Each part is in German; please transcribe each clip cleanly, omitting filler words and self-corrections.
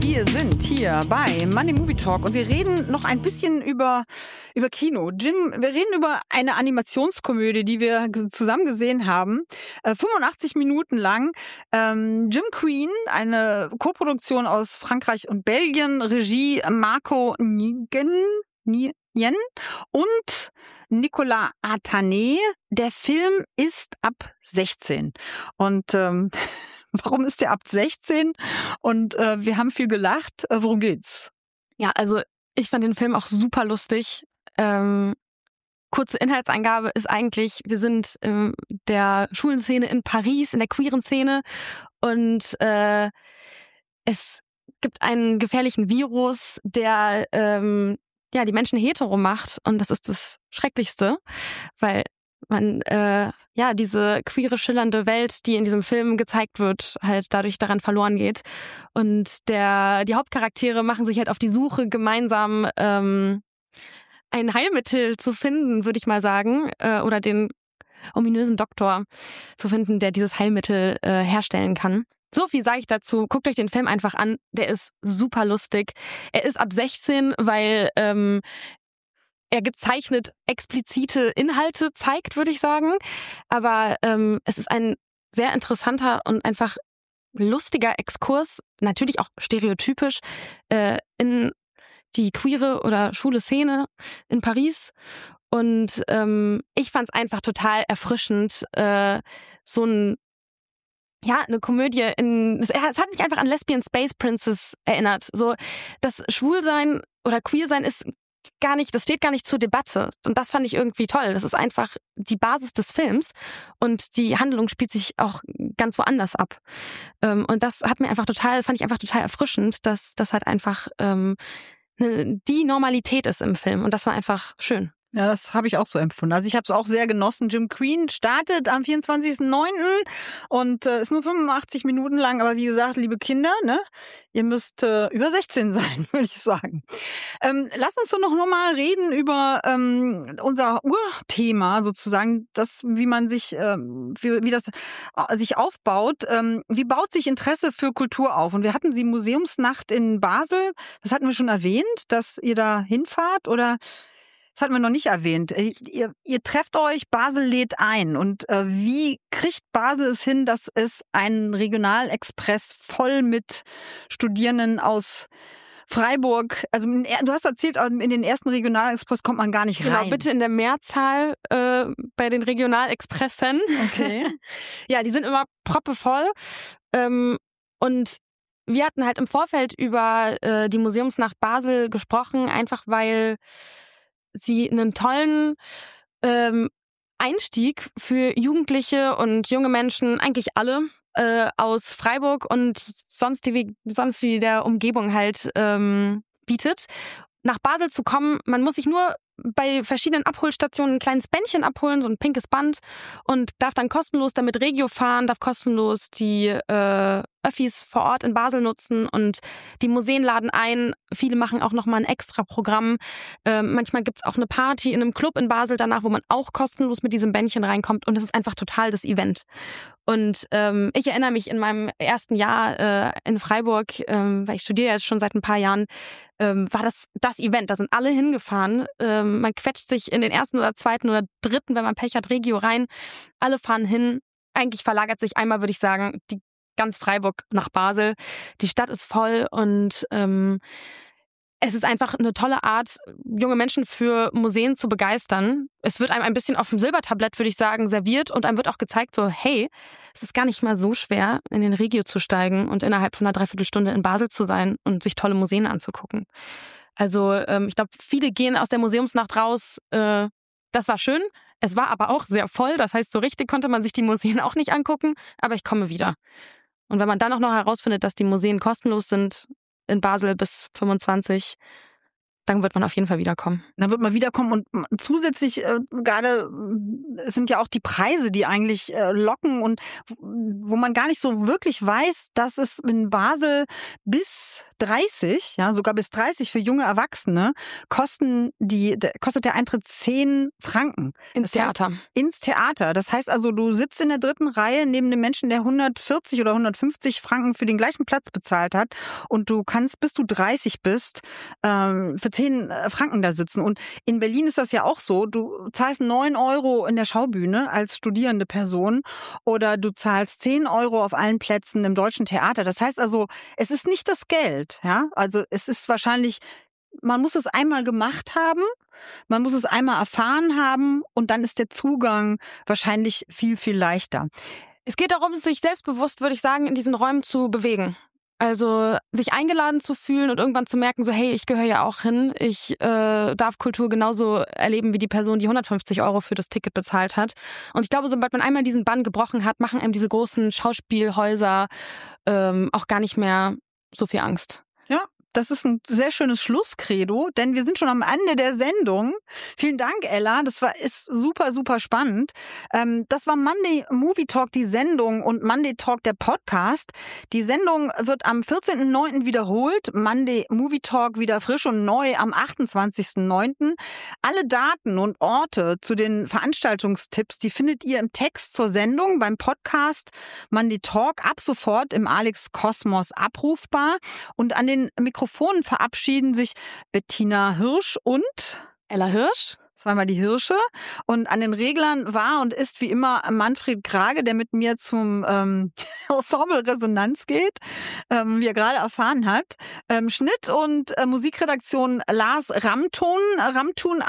Wir sind hier bei Money Movie Talk und wir reden noch ein bisschen über Kino. Jim, wir reden über eine Animationskomödie, die wir zusammen gesehen haben. 85 Minuten lang. Jim Queen, eine Koproduktion aus Frankreich und Belgien, Regie Marco Nguyen und Nicolas Atané. Der Film ist ab 16. Und warum ist der ab 16? Und wir haben viel gelacht. Worum geht's? Ja, also ich fand den Film auch super lustig. Kurze Inhaltsangabe ist eigentlich, wir sind in der Schulenszene in Paris, in der queeren Szene und es gibt einen gefährlichen Virus, der die Menschen hetero macht und das ist das Schrecklichste, weil man diese queere, schillernde Welt, die in diesem Film gezeigt wird, halt dadurch daran verloren geht. Und die Hauptcharaktere machen sich halt auf die Suche, gemeinsam ein Heilmittel zu finden, würde ich mal sagen, oder den ominösen Doktor zu finden, der dieses Heilmittel herstellen kann. So viel sage ich dazu. Guckt euch den Film einfach an. Der ist super lustig. Er ist ab 16, weil er gezeichnet explizite Inhalte zeigt, würde ich sagen. Aber es ist ein sehr interessanter und einfach lustiger Exkurs, natürlich auch stereotypisch, in die queere oder schwule Szene in Paris. Und ich fand es einfach total erfrischend, eine Komödie es hat mich einfach an Lesbian Space Princess erinnert. So, das Schwulsein oder Queersein ist das steht gar nicht zur Debatte. Und das fand ich irgendwie toll. Das ist einfach die Basis des Films und die Handlung spielt sich auch ganz woanders ab. Und das fand ich einfach total erfrischend, dass das halt einfach die Normalität ist im Film. Und das war einfach schön. Ja, das habe ich auch so empfunden. Also ich habe es auch sehr genossen. Jim Queen startet am 24.09. und ist nur 85 Minuten lang. Aber wie gesagt, liebe Kinder, ne, ihr müsst über 16 sein, würde ich sagen. Lass uns doch noch mal reden über unser Urthema sozusagen, wie man sich, wie das sich aufbaut. Wie baut sich Interesse für Kultur auf? Und wir hatten die Museumsnacht in Basel. Das hatten wir schon erwähnt, dass ihr da hinfahrt oder... Das hatten wir noch nicht erwähnt. Ihr trefft euch, Basel lädt ein. Und wie kriegt Basel es hin, dass es einen Regionalexpress voll mit Studierenden aus Freiburg, also du hast erzählt, in den ersten Regionalexpress kommt man gar nicht rein. Genau, bitte in der Mehrzahl bei den Regionalexpressen. Okay. Ja, die sind immer proppevoll. Und wir hatten halt im Vorfeld über die Museumsnacht Basel gesprochen, einfach weil sie einen tollen Einstieg für Jugendliche und junge Menschen, eigentlich alle, aus Freiburg und sonst wie der Umgebung halt bietet. Nach Basel zu kommen, man muss sich nur bei verschiedenen Abholstationen ein kleines Bändchen abholen, so ein pinkes Band und darf dann kostenlos damit Regio fahren, darf kostenlos die Öffis vor Ort in Basel nutzen und die Museen laden ein. Viele machen auch nochmal ein extra Programm. Manchmal gibt's auch eine Party in einem Club in Basel danach, wo man auch kostenlos mit diesem Bändchen reinkommt und es ist einfach total das Event. Und ich erinnere mich in meinem ersten Jahr in Freiburg, weil ich studiere jetzt schon seit ein paar Jahren, war das Event. Da sind alle hingefahren. Man quetscht sich in den ersten oder zweiten oder dritten, wenn man Pech hat, Regio rein. Alle fahren hin. Eigentlich verlagert sich einmal, würde ich sagen, die ganz Freiburg nach Basel. Die Stadt ist voll und es ist einfach eine tolle Art, junge Menschen für Museen zu begeistern. Es wird einem ein bisschen auf dem Silbertablett, würde ich sagen, serviert und einem wird auch gezeigt, so hey, es ist gar nicht mal so schwer, in den Regio zu steigen und innerhalb von einer Dreiviertelstunde in Basel zu sein und sich tolle Museen anzugucken. Also ich glaube, viele gehen aus der Museumsnacht raus. Das war schön, es war aber auch sehr voll. Das heißt, so richtig konnte man sich die Museen auch nicht angucken, aber ich komme wieder. Und wenn man dann auch noch herausfindet, dass die Museen kostenlos sind, in Basel bis 25, dann wird man auf jeden Fall wiederkommen. Dann wird man wiederkommen und zusätzlich gerade sind ja auch die Preise, die eigentlich locken und wo man gar nicht so wirklich weiß, dass es in Basel bis 30, ja sogar bis 30 für junge Erwachsene kostet der Eintritt 10 Franken. Ins Theater. Ins Theater. Das heißt also, du sitzt in der 3. Reihe neben dem Menschen, der 140 oder 150 Franken für den gleichen Platz bezahlt hat und du kannst, bis du 30 bist, für 10 Franken da sitzen. Und in Berlin ist das ja auch so. Du zahlst 9 € in der Schaubühne als studierende Person oder du zahlst 10 € auf allen Plätzen im Deutschen Theater. Das heißt also, es ist nicht das Geld. Ja? Also es ist wahrscheinlich, man muss es einmal gemacht haben, man muss es einmal erfahren haben und dann ist der Zugang wahrscheinlich viel, viel leichter. Es geht darum, sich selbstbewusst, würde ich sagen, in diesen Räumen zu bewegen. Also sich eingeladen zu fühlen und irgendwann zu merken, so hey, ich gehöre ja auch hin. Ich darf Kultur genauso erleben wie die Person, die 150 € für das Ticket bezahlt hat. Und ich glaube, sobald man einmal diesen Bann gebrochen hat, machen einem diese großen Schauspielhäuser auch gar nicht mehr so viel Angst. Ja. Das ist ein sehr schönes Schlusskredo, denn wir sind schon am Ende der Sendung. Vielen Dank, Ella. Das ist super, super spannend. Das war Monday Movie Talk, die Sendung, und Monday Talk, der Podcast. Die Sendung wird am 14.09. wiederholt. Monday Movie Talk wieder frisch und neu am 28.09. Alle Daten und Orte zu den Veranstaltungstipps, die findet ihr im Text zur Sendung beim Podcast Monday Talk ab sofort im Alex Kosmos abrufbar. Und an den Mikrofonen verabschieden sich Bettina Hirsch und Ella Hirsch. Zweimal die Hirsche. Und an den Reglern war und ist wie immer Manfred Krage, der mit mir zum Ensemble Resonanz geht, wie er gerade erfahren hat. Schnitt und Musikredaktion Lars Ramtun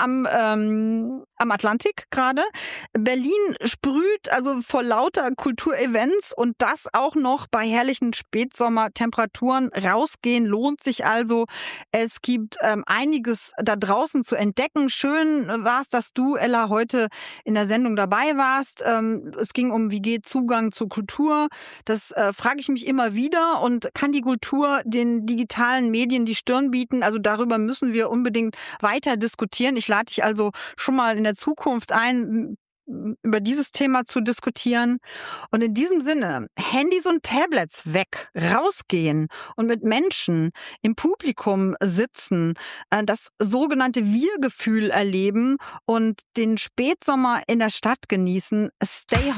am Atlantik gerade. Berlin sprüht also vor lauter Kulturevents und das auch noch bei herrlichen Spätsommertemperaturen. Rausgehen lohnt sich also. Es gibt einiges da draußen zu entdecken. Schön war es, dass du, Ella, heute in der Sendung dabei warst. Es ging um, wie geht Zugang zur Kultur. Das frage ich mich immer wieder. Und kann die Kultur den digitalen Medien die Stirn bieten? Also darüber müssen wir unbedingt weiter diskutieren. Ich lade dich also schon mal in der Zukunft ein, über dieses Thema zu diskutieren. Und in diesem Sinne, Handys und Tablets weg, rausgehen und mit Menschen im Publikum sitzen, das sogenannte Wir-Gefühl erleben und den Spätsommer in der Stadt genießen. Stay